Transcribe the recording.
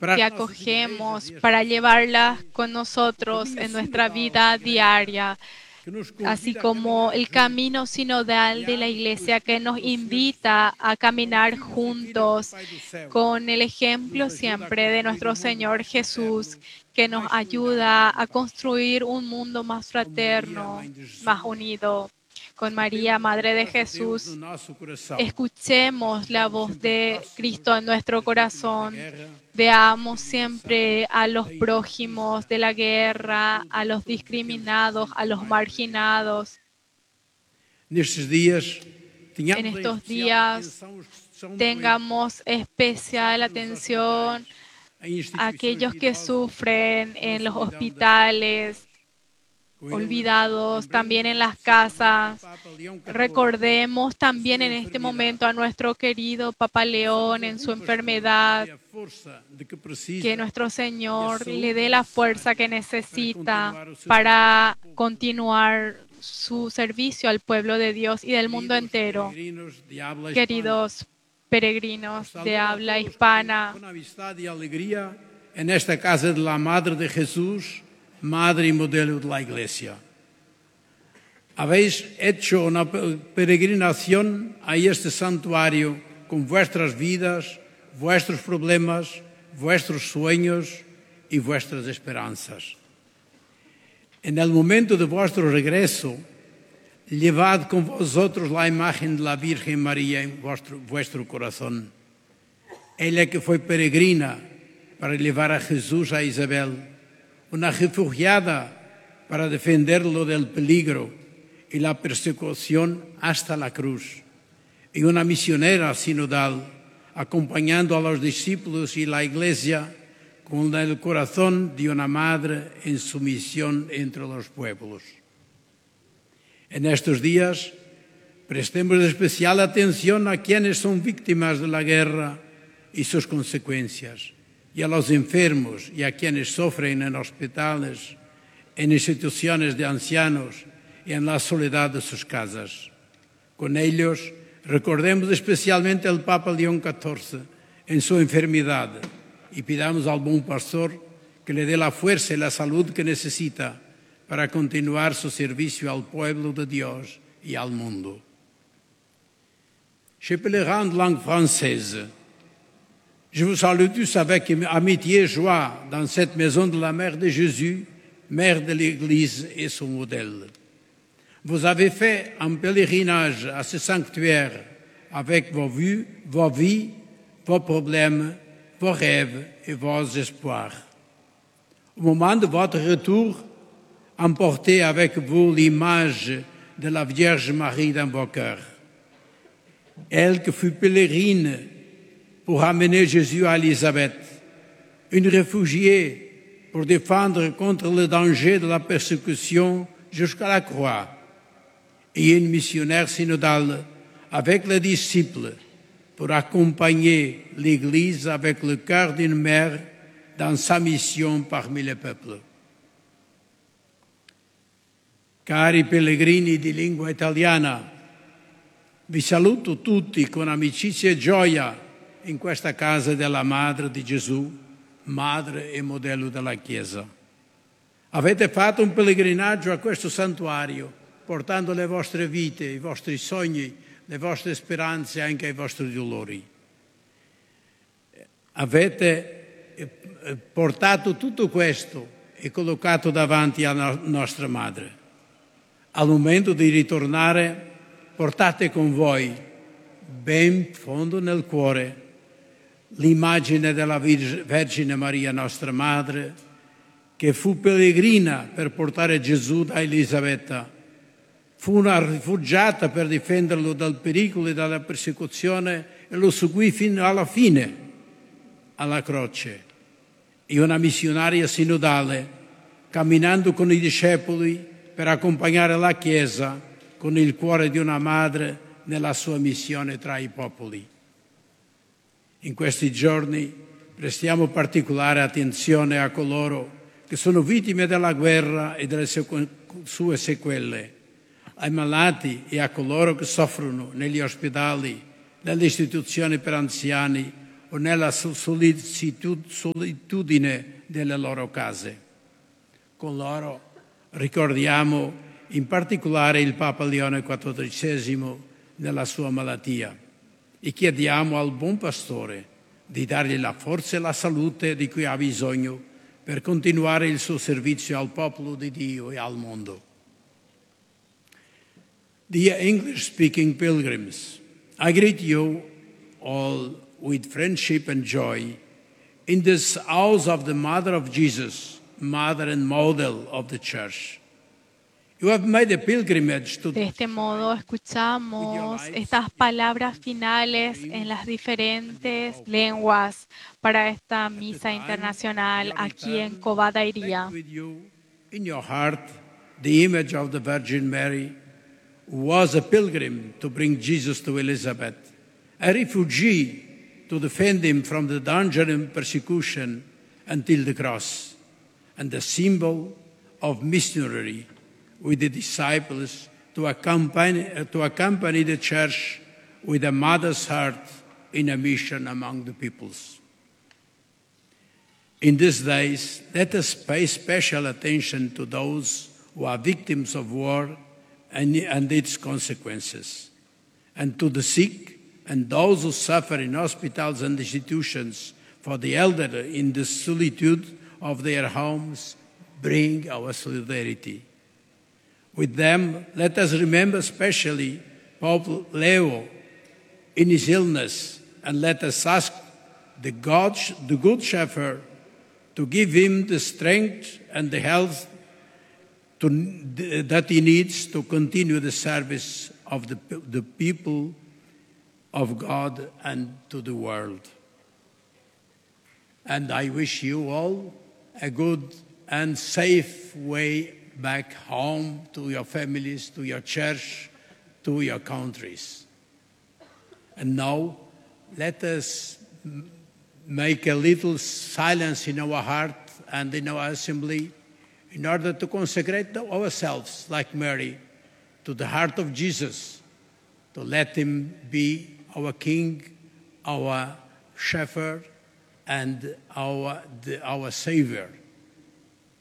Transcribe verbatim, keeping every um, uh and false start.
que acogemos para llevarlas con nosotros en nuestra vida diaria, así como el camino sinodal de la Iglesia que nos invita a caminar juntos con el ejemplo siempre de nuestro Señor Jesús, que nos ayuda a construir un mundo más fraterno, más unido. Con María, Madre de Jesús, escuchemos la voz de Cristo en nuestro corazón. Veamos siempre a los prójimos de la guerra, a los discriminados, a los marginados. En estos días tengamos especial atención a aquellos que sufren en los hospitales, olvidados, también en las casas. Recordemos también en este momento a nuestro querido Papa León en su enfermedad, que nuestro Señor le dé la fuerza que necesita para continuar su servicio al pueblo de Dios y del mundo entero. Queridos peregrinos de habla hispana, con amistad y alegría en esta casa de la Madre de Jesús, Madre y modelo de la Iglesia. Habéis hecho una peregrinación a este santuario con vuestras vidas, vuestros problemas, vuestros sueños y vuestras esperanzas. En el momento de vuestro regreso, llevad con vosotros la imagen de la Virgen María en vuestro, vuestro corazón. Ella que fue peregrina para llevar a Jesús a Isabel, una refugiada para defenderlo del peligro y la persecución hasta la cruz, y una misionera sinodal acompañando a los discípulos y la Iglesia con el corazón de una madre en su misión entre los pueblos. En estos días, prestemos especial atención a quienes son víctimas de la guerra y sus consecuencias, y a los enfermos y a quienes sufren en hospitales, en instituciones de ancianos y en la soledad de sus casas. Con ellos, recordemos especialmente al Papa León catorce en su enfermedad y pidamos al buen pastor que le dé la fuerza y la salud que necesita para continuar su servicio al pueblo de Dios y al mundo. Chers pèlerins de langue française, je vous salue tous avec amitié et joie dans cette maison de la Mère de Jésus, Mère de l'Église et son modèle. Vous avez fait un pèlerinage à ce sanctuaire avec vos vues, vos vies, vos problèmes, vos rêves et vos espoirs. Au moment de votre retour, emportez avec vous l'image de la Vierge Marie dans vos cœurs. Elle qui fut pèlerine pour amener Jésus à Élisabeth, une réfugiée pour défendre contre le danger de la persécution jusqu'à la croix, et une missionnaire synodale avec les disciples pour accompagner l'Église avec le cœur d'une mère dans sa mission parmi les peuples. Cari pellegrini di lingua italiana, vi saluto tutti con amicizia e gioia in questa casa della Madre di Gesù, Madre e modello della Chiesa. Avete fatto un pellegrinaggio a questo santuario, portando le vostre vite, i vostri sogni, le vostre speranze e anche i vostri dolori. Avete portato tutto questo e collocato davanti alla nostra Madre. Al momento di ritornare, portate con voi, ben in fondo nel cuore, l'immagine della Vergine Maria, nostra Madre, che fu pellegrina per portare Gesù da Elisabetta, fu una rifugiata per difenderlo dal pericolo e dalla persecuzione e lo seguì fino alla fine, alla croce, e una missionaria sinodale, camminando con i discepoli per accompagnare la Chiesa con il cuore di una madre nella sua missione tra i popoli. In questi giorni prestiamo particolare attenzione a coloro che sono vittime della guerra e delle sue sequele, ai malati e a coloro che soffrono negli ospedali, nelle istituzioni per anziani o nella solicitud- solitudine delle loro case. Con loro ricordiamo in particolare il Papa Leone quattordicesimo nella sua malattia e chiediamo al buon pastore di dargli la forza e la salute di cui ha bisogno per continuare il suo servizio al popolo di Dio e al mondo. Dear English-speaking pilgrims, I greet you all with friendship and joy in this house of the Mother of Jesus, Mother and Model of the Church. You have made a pilgrimage to De este modo, escuchamos estas palabras finales en las diferentes lenguas para esta misa internacional aquí en Covadairía. with you in your heart the image of the Virgin Mary, who was a pilgrim to bring Jesus to Elizabeth, a refugee to defend him from the danger and persecution until the cross, and a symbol of missionary with the disciples to accompany, to accompany the church with a mother's heart in a mission among the peoples. In these days, let us pay special attention to those who are victims of war and, and its consequences, and to the sick and those who suffer in hospitals and institutions. For the elderly in the solitude of their homes, bring our solidarity. With them, let us remember especially Pope Leo in his illness, and let us ask the, God, the Good Shepherd to give him the strength and the health to, that he needs to continue the service of the, the people of God and to the world. And I wish you all a good and safe way back home to your families, to your church, to your countries. And now, let us make a little silence in our heart and in our assembly in order to consecrate ourselves, like Mary, to the heart of Jesus, to let him be our King, our Shepherd, and our, the, our Savior.